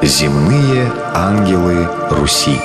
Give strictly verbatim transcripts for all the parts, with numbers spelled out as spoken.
Земные ангелы Руси.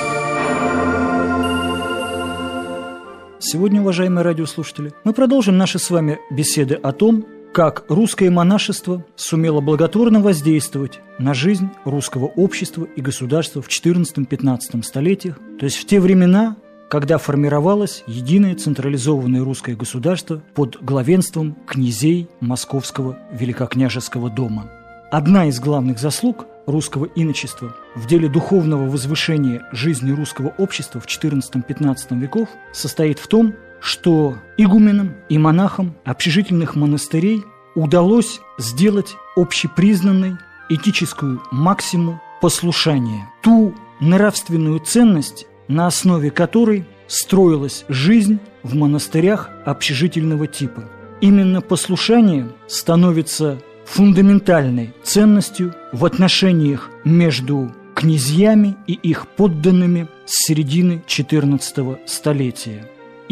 Сегодня, уважаемые радиослушатели, мы продолжим наши с вами беседы о том, как русское монашество сумело благотворно воздействовать на жизнь русского общества и государства в четырнадцатом-пятнадцатом столетиях, то есть в те времена, когда формировалось единое централизованное русское государство под главенством князей Московского великокняжеского дома. Одна из главных заслуг русского иночества в деле духовного возвышения жизни русского общества в четырнадцатом-пятнадцатом веков состоит в том, что игуменам и монахам общежительных монастырей удалось сделать общепризнанной этическую максиму послушания, ту нравственную ценность, на основе которой строилась жизнь в монастырях общежительного типа. Именно послушание становится фундаментальной ценностью в отношениях между князьями и их подданными с середины четырнадцатого столетия.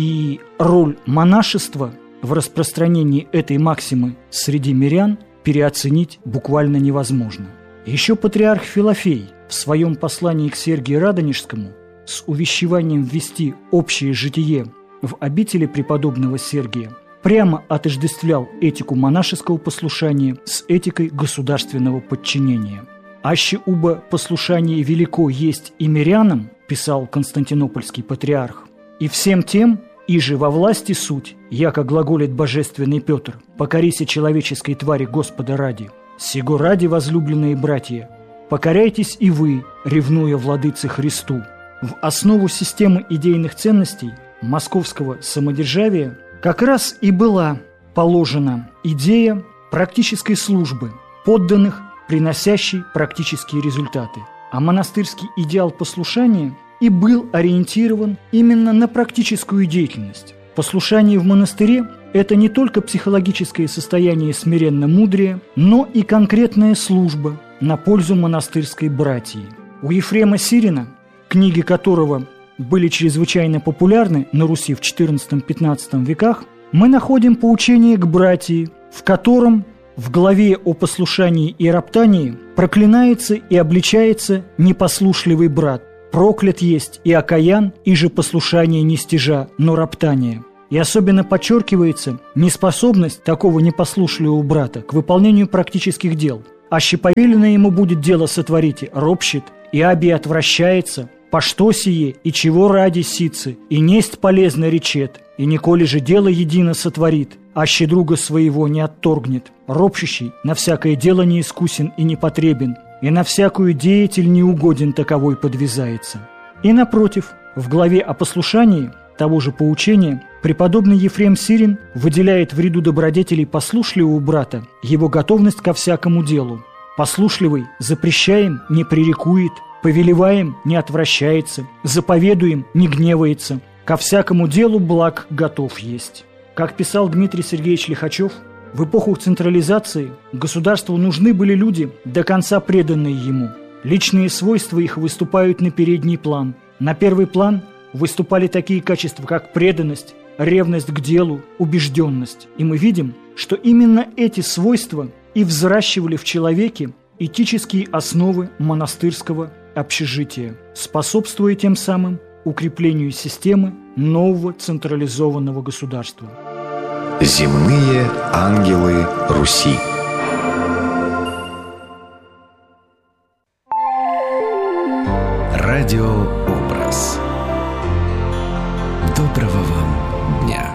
И роль монашества в распространении этой максимы среди мирян переоценить буквально невозможно. Еще патриарх Филофей в своем послании к Сергию Радонежскому с увещеванием ввести общее житие в обители преподобного Сергия прямо отождествлял этику монашеского послушания с этикой государственного подчинения. «Аще убо послушание велико есть и мирянам», писал константинопольский патриарх, «и всем тем, иже во власти суть, яко глаголит божественный Петр, покорися человеческой твари Господа ради. Сего ради, возлюбленные братья, покоряйтесь и вы, ревнуя владыце Христу». В основу системы идейных ценностей московского самодержавия как раз и была положена идея практической службы, подданных, приносящей практические результаты. А монастырский идеал послушания и был ориентирован именно на практическую деятельность. Послушание в монастыре – это не только психологическое состояние смиренно-мудрия, но и конкретная служба на пользу монастырской братьи. У Ефрема Сирина, книги которого были чрезвычайно популярны на Руси в четырнадцатом-пятнадцатом веках, мы находим поучение к братии, в котором в главе о послушании и роптании проклинается и обличается непослушливый брат. «Проклят есть и окаян, и же послушание не стяжа, но роптание». И особенно подчеркивается неспособность такого непослушливого брата к выполнению практических дел. «Аще повелено ему будет дело сотворите, ропщет, и аби отвращается, по что сие, и чего ради сицы, и несть полезно речет, и николи же дело едино сотворит, аще друга своего не отторгнет. Ропщущий на всякое дело не искусен и не потребен, и на всякую деятель неугоден таковой подвязается». И напротив, в главе о послушании того же поучения преподобный Ефрем Сирин выделяет в ряду добродетелей послушливого брата его готовность ко всякому делу. «Послушливый запрещаем, не пререкует, повелеваем, не отвращается, заповедуем, не гневается, ко всякому делу благ готов есть». Как писал Дмитрий Сергеевич Лихачев, в эпоху централизации государству нужны были люди, до конца преданные ему. Личные свойства их выступают на передний план. На первый план выступали такие качества, как преданность, ревность к делу, убежденность. И мы видим, что именно эти свойства и взращивали в человеке этические основы монастырского общежития, способствуя тем самым укреплению системы нового централизованного государства. Земные ангелы Руси. Радиообраз. Доброго вам дня.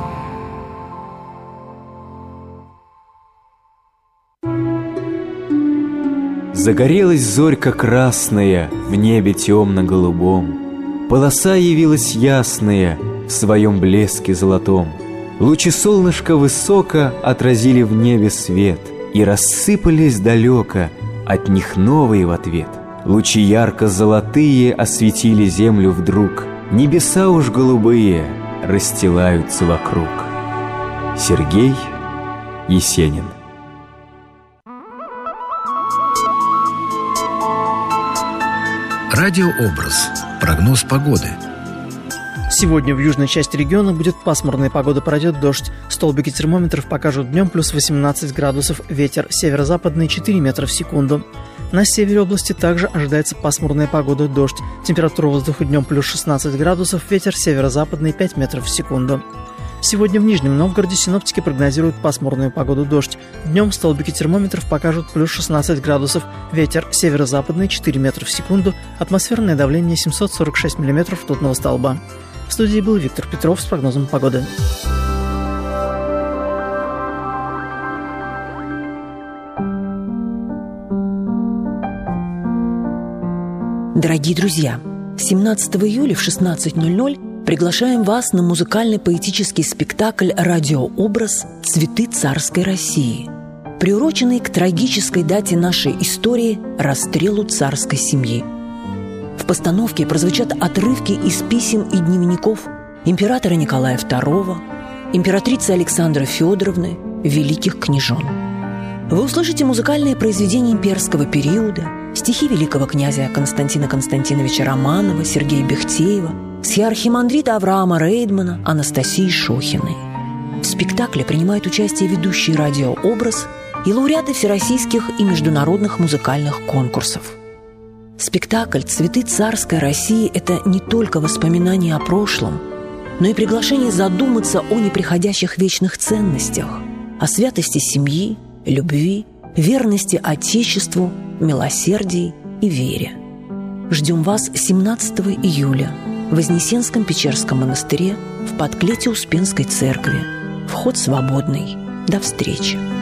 Загорелась зорька красная в небе темно-голубом, полоса явилась ясная в своем блеске золотом. Лучи солнышка высоко отразили в небе свет, и рассыпались далеко от них новые в ответ. Лучи ярко-золотые осветили землю вдруг, небеса уж голубые расстилаются вокруг. Сергей Есенин. Радиообраз. Прогноз погоды. Сегодня в южной части региона будет пасмурная погода, пройдет дождь. Столбики термометров покажут днем плюс восемнадцать градусов, ветер северо-западный четыре метра в секунду. На севере области также ожидается пасмурная погода, дождь. Температура воздуха днем плюс шестнадцать градусов, ветер северо-западный пять метров в секунду. Сегодня в Нижнем Новгороде синоптики прогнозируют пасмурную погоду, дождь. Днем столбики термометров покажут плюс шестнадцать градусов, ветер северо-западный четыре метра в секунду, атмосферное давление семьсот сорок шесть миллиметров ртутного столба. В студии был Виктор Петров с прогнозом погоды. Дорогие друзья, семнадцатого июля в шестнадцать ноль ноль приглашаем вас на музыкально-поэтический спектакль «Радиообраз. Цветы царской России», приуроченный к трагической дате нашей истории – расстрелу царской семьи. В постановке прозвучат отрывки из писем и дневников императора Николая второго, императрицы Александры Федоровны, великих княжон. Вы услышите музыкальные произведения имперского периода, стихи великого князя Константина Константиновича Романова, Сергея Бехтеева, стихи архимандрита Авраама Рейдмана, Анастасии Шохиной. В спектакле принимают участие ведущий «Радиообраз» и лауреаты всероссийских и международных музыкальных конкурсов. Спектакль «Цветы царской России» – это не только воспоминания о прошлом, но и приглашение задуматься о неприходящих вечных ценностях, о святости семьи, любви, верности Отечеству, милосердии и вере. Ждем вас семнадцатого июля в Вознесенском Печерском монастыре в подклете Успенской церкви. Вход свободный. До встречи!